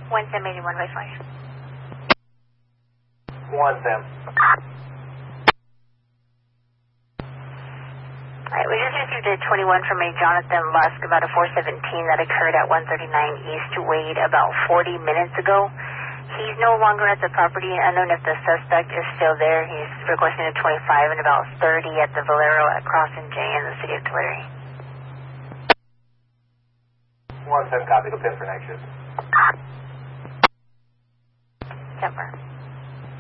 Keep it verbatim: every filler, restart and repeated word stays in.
one Sam eighty-one by five. one Sam. Alright, we just received a twenty-one from a Jonathan Lusk about a four seventeen that occurred at one thirty-nine East Wade about forty minutes ago. He's no longer at the property. Unknown if the suspect is still there. He's requesting a twenty-five and about thirty at the Valero at Crossing J in the city of Tulare. one Sam, copy. Go pin for next shift. Temper.